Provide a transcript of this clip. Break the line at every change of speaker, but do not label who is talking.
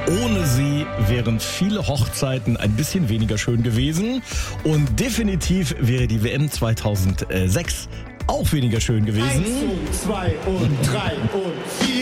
Ohne sie wären viele Hochzeiten ein bisschen weniger schön gewesen. Und definitiv wäre die WM 2006 auch weniger schön gewesen.
1, 2 und 3 und 4.